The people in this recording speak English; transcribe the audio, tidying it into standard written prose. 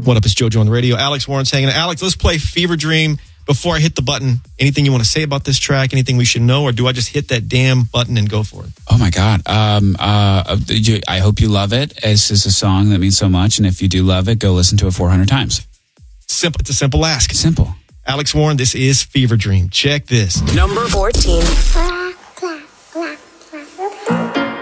What up, it's JoJo on the radio. Alex Warren's hanging out. Alex, let's play Fever Dream. Before I hit the button, anything you want to say about this track? Anything we should know? Or do I just hit that damn button and go for it? Oh, my God. I hope you love it. It's a song that means so much. And if you do love it, go listen to it 400 times. Simple. It's a simple ask. Simple. Alex Warren, this is Fever Dream. Check this. Number 14.